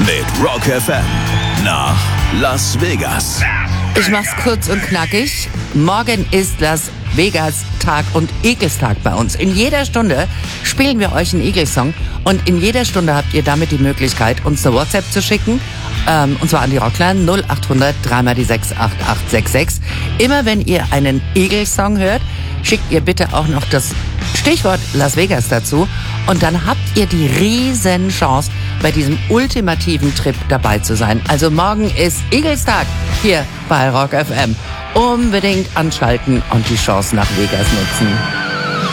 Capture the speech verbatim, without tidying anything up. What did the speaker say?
mit Rock F M nach Las Vegas. Ich mach's kurz und knackig. Morgen ist Las Vegas Tag und Eaglestag bei uns. In jeder Stunde spielen wir euch einen Eagles-Song und in jeder Stunde habt ihr damit die Möglichkeit, uns eine WhatsApp zu schicken. Ähm, und zwar an die Rockline null acht hundert drei mal die sechs acht acht sechs sechs. Immer wenn ihr einen Eagles-Song hört, schickt ihr bitte auch noch das Stichwort Las Vegas dazu und dann habt ihr die riesen Chance, bei diesem ultimativen Trip dabei zu sein. Also morgen ist Eaglestag hier bei Rock F M. Unbedingt anschalten und die Chance nach Vegas nutzen.